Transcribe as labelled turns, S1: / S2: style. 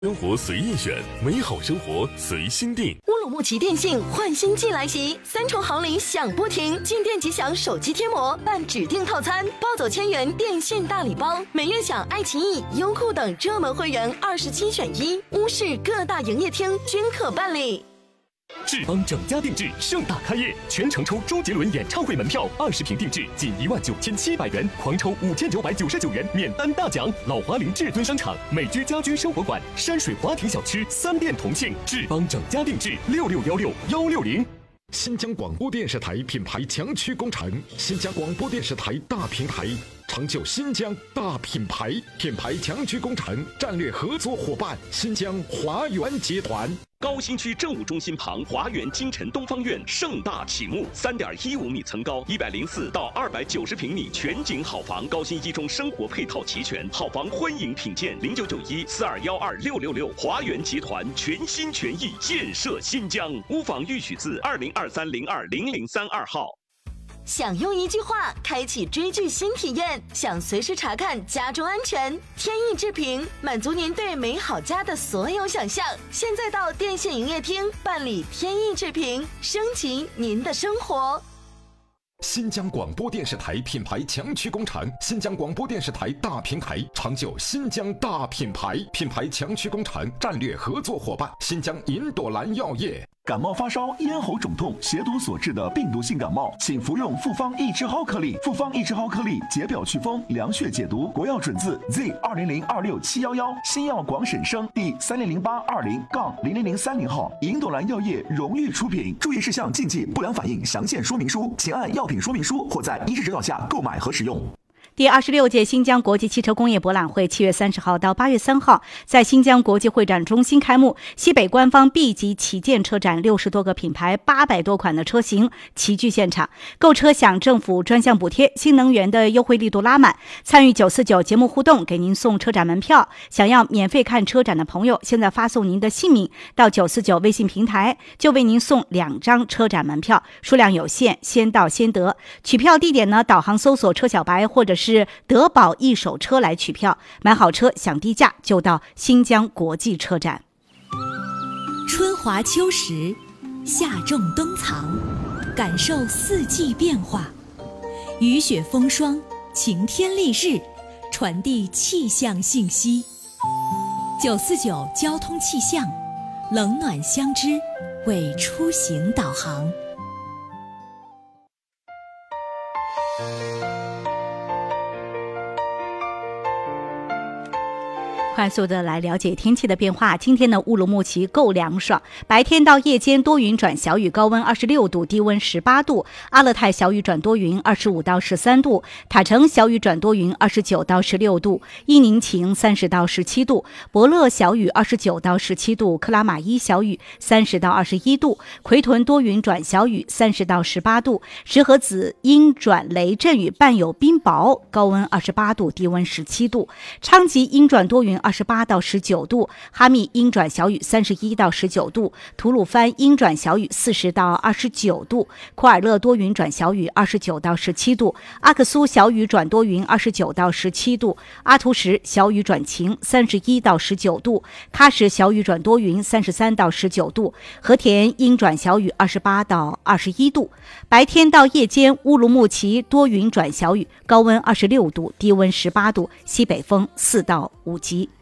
S1: 生活随意选，美好生活随心定。
S2: 乌鲁木齐电信换新季来袭，3重好礼享不停，进店即享手机贴膜，办指定套餐，包走1000元电信大礼包，每月享爱奇艺、优酷等热门会员27选1，乌市各大营业厅均可办理。
S3: 志邦整家定制盛大开业，全程抽周杰伦演唱会门票，20平定制仅19700元，狂抽5999元免单大奖。老华林至尊商场、美居家居生活馆、山水华庭小区3店同庆，志邦整家定制6616-160。
S4: 新疆广播电视台品牌强驱工程，新疆广播电视台大平台，成就新疆大品牌。品牌强驱工程战略合作伙伴新疆华源集团。
S5: 高新区政务中心旁华源金晨东方院盛大启幕，3.15米层高，104到290平米全景好房，高新一中生活配套齐全，好房欢迎品鉴，0991421666。华源集团全心全意建设新疆，屋房预许字2023020032号。
S2: 想用一句话开启追剧新体验，想随时查看家中安全，天意制评满足您对美好家的所有想象。现在到电信营业厅办理天意制评，升级您的生活。
S4: 新疆广播电视台品牌强驱工程，新疆广播电视台大平台，成就新疆大品牌。品牌强驱工程战略合作伙伴新疆银朵兰药业。
S6: 感冒发烧、咽喉肿痛、血毒所致的病毒性感冒，请服用复方益智蒿颗粒。复方益智蒿颗粒解表祛风、凉血解毒，国药准字 Z20026711，新药广审生第300820-00030号，银朵兰药业荣誉出品。注意事项、禁忌、不良反应详见说明书，请按药品说明书或在医师指导下购买和使用。
S7: 第26届新疆国际汽车工业博览会7月30号到8月3号在新疆国际会展中心开幕。西北官方 B 级旗舰车展，60多个品牌，800多款的车型齐聚现场，购车享政府专项补贴，新能源的优惠力度拉满。参与949节目互动，给您送车展门票。想要免费看车展的朋友，现在发送您的姓名到949微信平台，就为您送2张车展门票，数量有限，先到先得。取票地点呢，导航搜索车小白或者是德宝一手车来取票，买好车享低价，就到新疆国际车展。
S8: 春华秋实，夏种冬藏，感受四季变化，雨雪风霜，晴天丽日，传递气象信息。949交通气象，冷暖相知，为出行导航。
S7: 快速的来了解天气的变化。今天的乌鲁木齐够凉爽，白天到夜间多云转小雨，高温26度，低温18度。阿勒泰小雨转多云25到13度，塔城小雨转多云29到16度，伊宁晴30到17度，博乐小雨29到17度，克拉玛依小雨30到21度，奎屯多云转小雨30到18度，石河子阴转雷阵雨伴有冰雹，高温28度，低温17度。昌吉阴转多云28到19度，哈密阴转小雨31到19度，吐鲁番阴转小雨40到29度，库尔勒多云转小雨29到17度，阿克苏小雨转多云29到17度，阿图什小雨转晴31到19度，喀什小雨转多云33到19度，和田阴转小雨28到21度。白天到夜间乌鲁木齐多云转小雨，高温26度，低温18度，西北风4到5级。